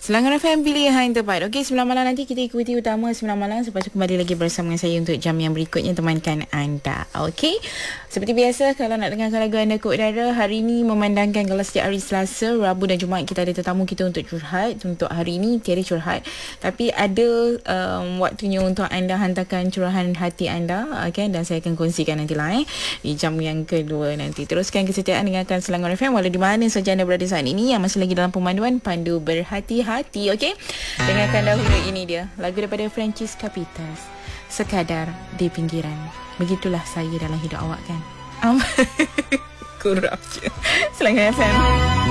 Selangor FM pilihan terbaik. Okey, 9 malam nanti kita ikuti utama 9 malam. Lepas tu kembali lagi bersama dengan saya untuk jam yang berikutnya, temankan anda. Okey, seperti biasa, kalau nak dengarkan lagu anda ke udara, hari ini memandangkan kalau setiap hari Selasa, Rabu dan Jumaat kita ada tetamu kita untuk curhat. Untuk hari ini tiada curhat, tapi ada waktunya untuk anda hantarkan curahan hati anda, okay? Dan saya akan kongsikan nantilah di jam yang kedua nanti. Teruskan kesetiaan dengarkan Selangor FM walau di mana saja anda berada saat ini, yang masih lagi dalam pemanduan Pandu Berhati-Hati. Okey, dengarkan dahulu ini dia, lagu daripada Francis Capitas, Sekadar di Pinggiran. Begitulah saya dalam hidup awak kan. Kurang je. Selangor FM.